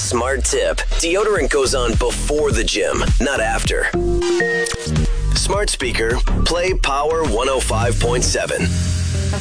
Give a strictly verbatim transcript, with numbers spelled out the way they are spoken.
smart tip. Deodorant goes on before the gym, not after. Smart speaker, play Power one oh five point seven.